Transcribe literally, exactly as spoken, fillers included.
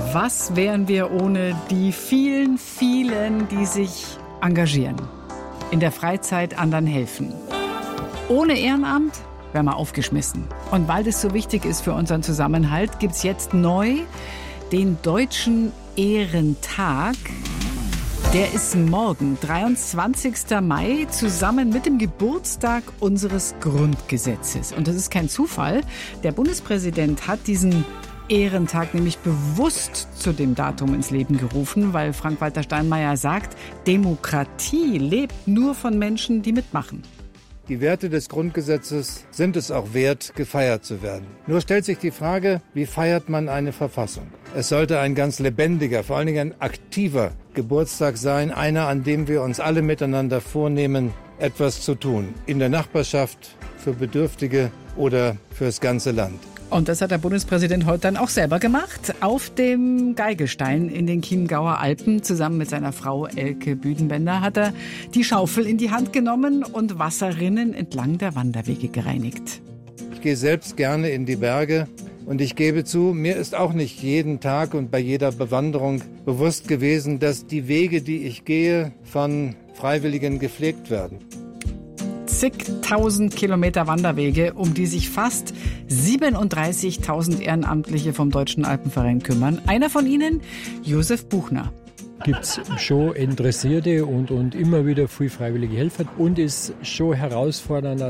Was wären wir ohne die vielen, vielen, die sich engagieren, in der Freizeit anderen helfen? Ohne Ehrenamt wären wir aufgeschmissen. Und weil das so wichtig ist für unseren Zusammenhalt, gibt es jetzt neu den Deutschen Ehrentag. Der ist morgen, dreiundzwanzigster Mai, zusammen mit dem Geburtstag unseres Grundgesetzes. Und das ist kein Zufall. Der Bundespräsident hat diesen Ehrentag nämlich bewusst zu dem Datum ins Leben gerufen, weil Frank-Walter Steinmeier sagt, Demokratie lebt nur von Menschen, die mitmachen. Die Werte des Grundgesetzes sind es auch wert, gefeiert zu werden. Nur stellt sich die Frage, wie feiert man eine Verfassung? Es sollte ein ganz lebendiger, vor allen Dingen ein aktiver Geburtstag sein, einer, an dem wir uns alle miteinander vornehmen, etwas zu tun. In der Nachbarschaft, für Bedürftige oder fürs ganze Land. Und das hat der Bundespräsident heute dann auch selber gemacht. Auf dem Geigestein in den Chiemgauer Alpen zusammen mit seiner Frau Elke Büdenbender hat er die Schaufel in die Hand genommen und Wasserrinnen entlang der Wanderwege gereinigt. Ich gehe selbst gerne in die Berge und ich gebe zu, mir ist auch nicht jeden Tag und bei jeder Bewanderung bewusst gewesen, dass die Wege, die ich gehe, von Freiwilligen gepflegt werden. Zigtausend Kilometer Wanderwege, um die sich fast siebenunddreißigtausend Ehrenamtliche vom Deutschen Alpenverein kümmern. Einer von ihnen, Josef Buchner. Gibt es schon Interessierte und, und immer wieder viel freiwillige Helfer und ist schon herausfordernd